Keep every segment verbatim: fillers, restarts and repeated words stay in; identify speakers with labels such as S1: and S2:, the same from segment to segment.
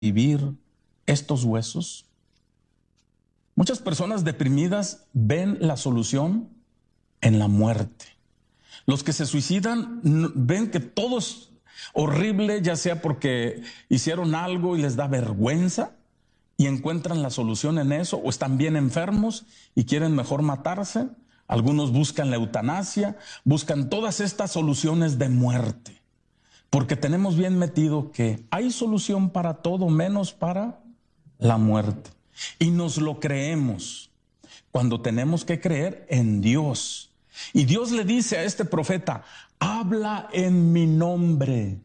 S1: vivir estos huesos? Muchas personas deprimidas ven la solución en la muerte. Los que se suicidan ven que todo es horrible, ya sea porque hicieron algo y les da vergüenza y encuentran la solución en eso, o están bien enfermos y quieren mejor matarse. Algunos buscan la eutanasia, buscan todas estas soluciones de muerte, porque tenemos bien metido que hay solución para todo menos para la muerte. Y nos lo creemos cuando tenemos que creer en Dios. Y Dios le dice a este profeta: habla en mi nombre.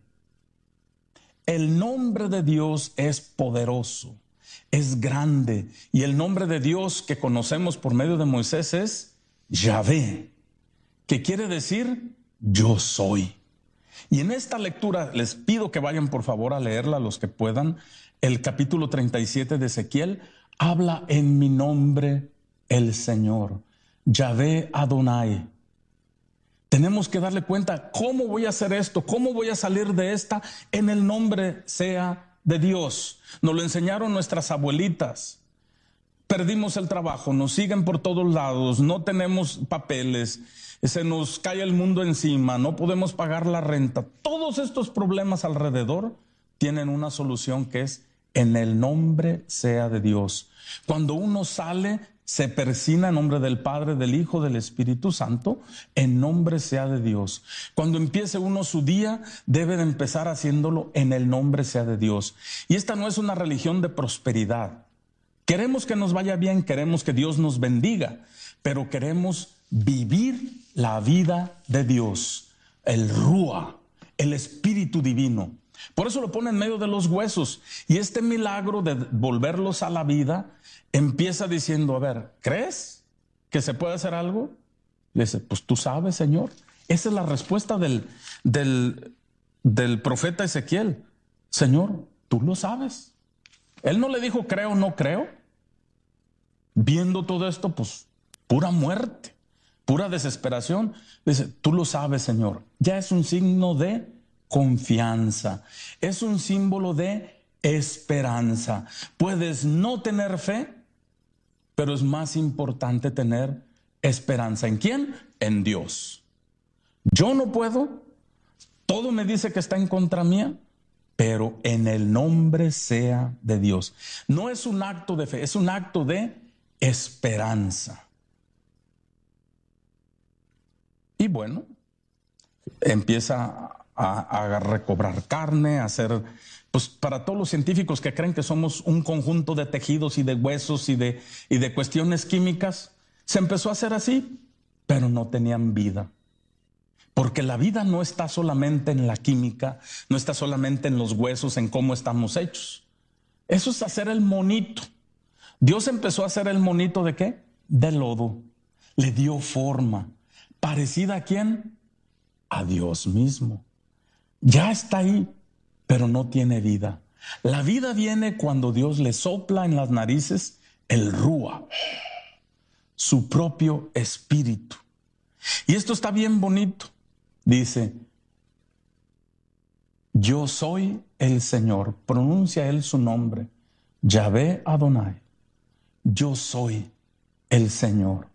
S1: El nombre de Dios es poderoso, es grande. Y el nombre de Dios que conocemos por medio de Moisés es Yahvé, que quiere decir yo soy. Y en esta lectura les pido que vayan por favor a leerla los que puedan. El capítulo treinta y siete de Ezequiel: habla en mi nombre el Señor, Yahvé Adonai. Tenemos que darle cuenta, ¿cómo voy a hacer esto? ¿Cómo voy a salir de esta? En el nombre sea de Dios. Nos lo enseñaron nuestras abuelitas. Perdimos el trabajo, nos siguen por todos lados, no tenemos papeles, se nos cae el mundo encima, no podemos pagar la renta. Todos estos problemas alrededor tienen una solución, que es en el nombre sea de Dios. Cuando uno sale, se persina en nombre del Padre, del Hijo, del Espíritu Santo, en nombre sea de Dios. Cuando empiece uno su día, debe de empezar haciéndolo en el nombre sea de Dios. Y esta no es una religión de prosperidad. Queremos que nos vaya bien, queremos que Dios nos bendiga, pero queremos vivir la vida de Dios, el Rúa, el Espíritu Divino. Por eso lo pone en medio de los huesos. Y este milagro de volverlos a la vida empieza diciendo: a ver, ¿crees que se puede hacer algo? Le dice: pues tú sabes, Señor. Esa es la respuesta del, del, del profeta Ezequiel. Señor, tú lo sabes. Él no le dijo creo o no creo. Viendo todo esto, pues pura muerte, pura desesperación. Dice: tú lo sabes, Señor. Ya es un signo de confianza, es un símbolo de esperanza. Puedes no tener fe, pero es más importante tener esperanza. ¿En quién? En Dios. Yo no puedo, todo me dice que está en contra mía, pero en el nombre sea de Dios. No es un acto de fe, es un acto de esperanza. Y bueno, empieza a, a recobrar carne, a hacer, pues para todos los científicos que creen que somos un conjunto de tejidos y de huesos y de, y de cuestiones químicas, se empezó a hacer así, pero no tenían vida. Porque la vida no está solamente en la química, no está solamente en los huesos, en cómo estamos hechos. Eso es hacer el monito. Dios empezó a hacer el monito ¿de qué? De lodo. Le dio forma. ¿Parecida a quién? A Dios mismo. Ya está ahí, pero no tiene vida. La vida viene cuando Dios le sopla en las narices el Rúa, su propio espíritu. Y esto está bien bonito. Dice: yo soy el Señor. Pronuncia él su nombre, Yahvé Adonai. Yo soy el Señor.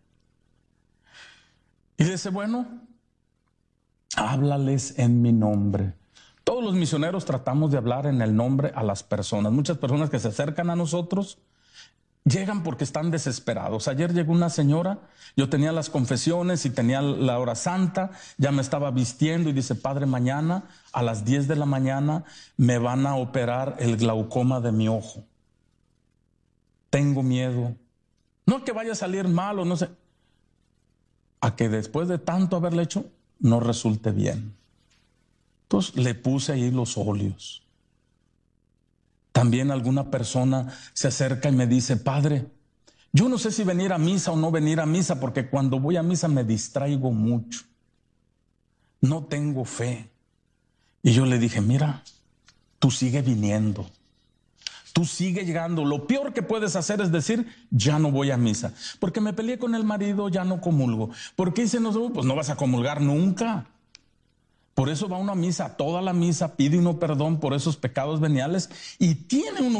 S1: Y dice: bueno, háblales en mi nombre. Todos los misioneros tratamos de hablar en el nombre a las personas. Muchas personas que se acercan a nosotros llegan porque están desesperados. Ayer llegó una señora, yo tenía las confesiones y tenía la hora santa, ya me estaba vistiendo y dice: padre, mañana a las diez de la mañana me van a operar el glaucoma de mi ojo. Tengo miedo. No que vaya a salir mal o no sé, a que después de tanto haberle hecho no resulte bien. Entonces le puse ahí los óleos. También alguna persona se acerca y me dice: padre, yo no sé si venir a misa o no venir a misa, porque cuando voy a misa me distraigo mucho. No tengo fe. Y yo le dije: mira, tú sigue viniendo. Tú sigue llegando. Lo peor que puedes hacer es decir: ya no voy a misa. Porque me peleé con el marido, ya no comulgo. Porque dice: no, pues no vas a comulgar nunca. Por eso va uno a misa, toda la misa, pide uno perdón por esos pecados veniales y tiene uno